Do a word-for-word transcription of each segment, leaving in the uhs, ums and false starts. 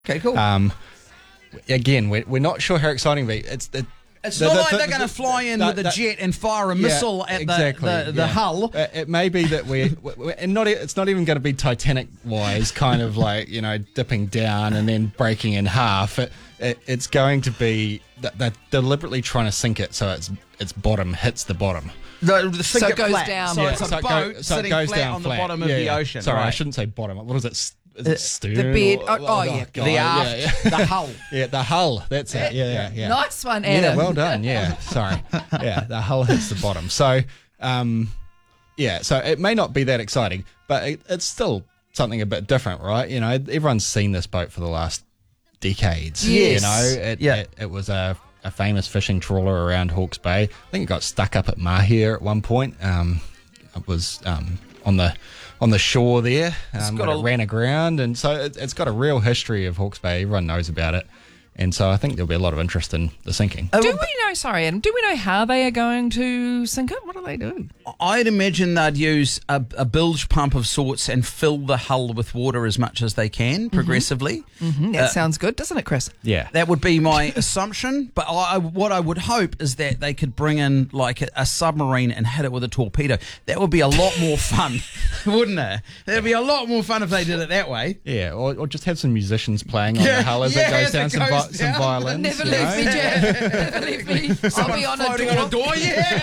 Okay, cool. Um, again, we're, we're not sure how exciting it'll be. It's it, It's the, not the, like the, they're going to fly in the, with a the, jet and fire a yeah, missile at exactly, the, the, the yeah. hull. It, it may be that we're, we're and not. It's not even going to be Titanic-wise, kind of like, you know, dipping down and then breaking in half. It, it, it's going to be that they're deliberately trying to sink it so its its bottom hits the bottom. The, the So it goes flat. down. So Yeah, it's a so it boat go- so it sitting goes flat down on flat. the bottom of Yeah, the yeah. ocean. Sorry, right. I shouldn't say bottom. What is it? Is Uh, it stern? the bed. or- Oh, oh, yeah. God, The aft, yeah, yeah. the hull. Yeah, the hull. That's it. Yeah, yeah, yeah. Nice one, Adam. Yeah, well done. Yeah, sorry. Yeah, the hull hits the bottom. So, um, yeah, so it may not be that exciting, but it, it's still something a bit different, right? You know, everyone's seen this boat for the last decades. Yes. You know, it, Yeah. it, it was a, a famous fishing trawler around Hawke's Bay. I think it got stuck up at Mahia at one point. Um, it was um, on the on the shore there. Um, got when a- it ran aground, and so it, it's got a real history of Hawke's Bay. Everyone knows about it. And so I think there'll be a lot of interest in the sinking. Do we know, sorry, Adam, do we know how they are going to sink it? What do they do? I'd imagine they'd use a, a bilge pump of sorts and fill the hull with water as much as they can progressively. Mm, that sounds good, doesn't it, Chris? Yeah. That would be my assumption. But I, I- what I would hope is that they could bring in like a, a submarine and hit it with a torpedo. That would be a lot more fun, wouldn't it? That'd be a lot more fun if they did it that way. Yeah, or, or just have some musicians playing on Yeah, the hull as yeah, it goes as down, it some, goes vi- some down. violins. Never you leave know? me, Jeff. Never leave me. I'll be on a Floating door. on a door,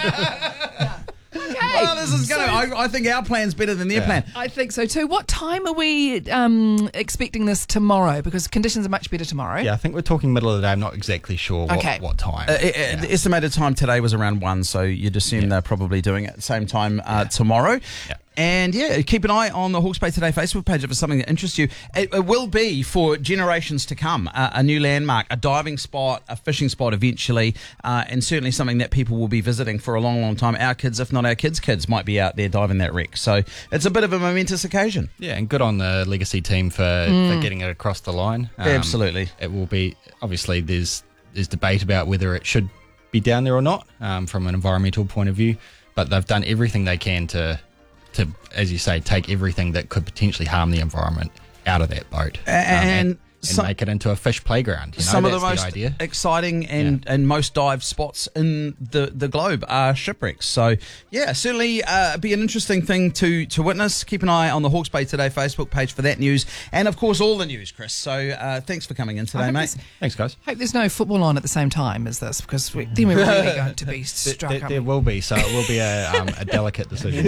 yeah. Okay. Well, this is going. I, I think our plan's better than their Yeah. plan. I think so too. What time are we um, expecting this tomorrow? Because conditions are much better tomorrow. Yeah, I think we're talking middle of the day. I'm not exactly sure what, Okay. what time. Uh, uh, Yeah. The estimated time today was around one, so you'd assume they're probably doing it at the same time uh, tomorrow. Yeah. And yeah, keep an eye on the Hawke's Bay Today Facebook page if it's something that interests you. It, it will be for generations to come, uh, a new landmark, a diving spot, a fishing spot eventually, uh, and certainly something that people will be visiting for a long, long time. Our kids, if not our kids' kids, might be out there diving that wreck. So it's a bit of a momentous occasion. Yeah, and good on the Legacy team for, for getting it across the line. Um, Absolutely. It will be, obviously, there's there's debate about whether it should be down there or not um, from an environmental point of view, but they've done everything they can to, to, as you say, take everything that could potentially harm the environment out of that boat um, And and, and some- make it into a fish playground. You know, Some of the that's most idea. exciting and, and most dive spots in the, the globe are shipwrecks. So, yeah, certainly uh, be an interesting thing to, to witness. Keep an eye on the Hawke's Bay Today Facebook page for that news. And, of course, all the news, Chris. So, uh, thanks for coming in today, hope mate. this- Thanks, guys. Hope there's no football on at the same time as this, because we, then we're really going to be struck There, up. there will be, so it will be a, um, a delicate decision.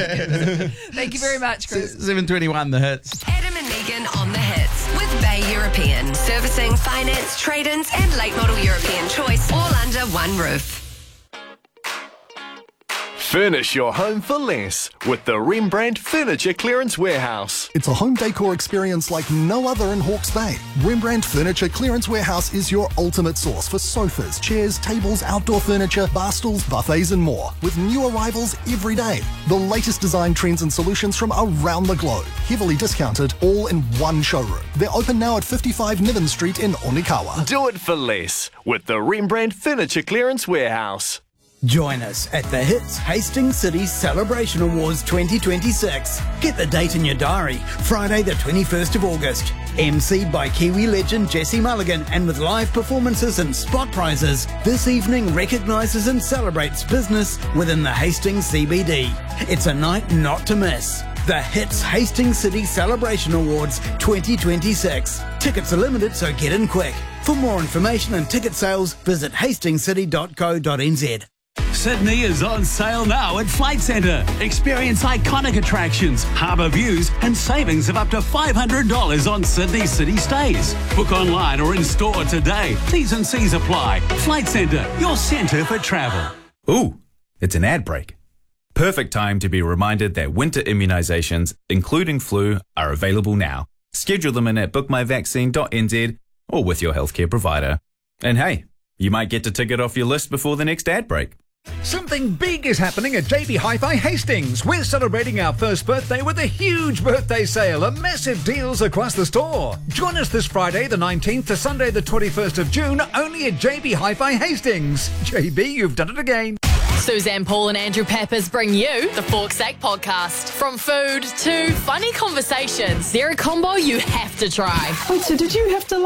Thank you very much, Chris. seven twenty-one, the hits. Adam and Megan on the hits with Bay European. Servicing, finance, trade-ins and late model European choice all under one roof. Furnish your home for less with the Rembrandt Furniture Clearance Warehouse. It's a home decor experience like no other in Hawke's Bay. Rembrandt Furniture Clearance Warehouse is your ultimate source for sofas, chairs, tables, outdoor furniture, bar stools, buffets and more, with new arrivals every day. The latest design trends and solutions from around the globe, heavily discounted, all in one showroom. They're open now at fifty-five Niven Street in Onikawa. Do it for less with the Rembrandt Furniture Clearance Warehouse. Join us at the Hits Hastings City Celebration Awards twenty twenty-six. Get the date in your diary, Friday the twenty-first of August. emceed by Kiwi legend Jesse Mulligan and with live performances and spot prizes, this evening recognises and celebrates business within the Hastings C B D. It's a night not to miss. The Hits Hastings City Celebration Awards twenty twenty-six. Tickets are limited, so get in quick. For more information and ticket sales, visit hastings city dot co dot n z. Sydney is on sale now at Flight Centre. Experience iconic attractions, harbour views, and savings of up to five hundred dollars on Sydney city stays. Book online or in store today. T's and C's apply. Flight Centre, your centre for travel. Ooh, it's an ad break. Perfect time to be reminded that winter immunisations, including flu, are available now. Schedule them in at book my vaccine dot n z or with your healthcare provider. And hey, you might get to tick it off your list before the next ad break. Something big is happening at J B Hi-Fi Hastings. We're celebrating our first birthday with a huge birthday sale and massive deals across the store. Join us this Friday the nineteenth to Sunday the twenty-first of June only at J B Hi-Fi Hastings. J B, you've done it again. Suzanne Paul and Andrew Pappas bring you the Fork's Sake podcast. From food to funny conversations, they're a combo you have to try. Wait, so did you have to